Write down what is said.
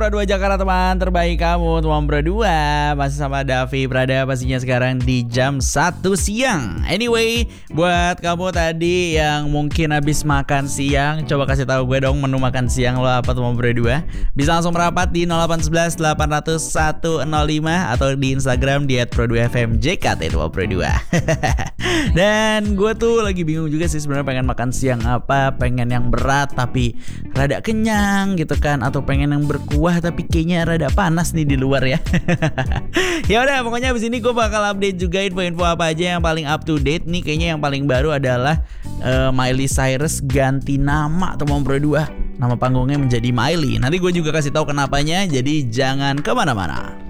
Pro 2 Jakarta, teman terbaik kamu, teman Pro 2. Masih sama Davi Prada pastinya sekarang di jam 1 siang. Anyway, buat kamu tadi yang mungkin habis makan siang, coba kasih tahu gue dong menu makan siang lo apa, teman Pro 2. Bisa langsung merapat di 0811 800 105 atau di Instagram di @pro2fmjkt, teman Pro 2. Dan gue tuh lagi bingung juga sih sebenarnya pengen makan siang apa, pengen yang berat tapi rada kenyang gitu kan, atau pengen yang berkuah tapi kayaknya rada panas nih di luar ya. Ya udah, pokoknya abis ini gue bakal update juga info-info apa aja yang paling up to date nih. Kayaknya yang paling baru adalah Miley Cyrus ganti nama, teman Pro 2. Nama panggungnya menjadi Miley. Nanti gue juga kasih tahu kenapanya, jadi jangan kemana-mana.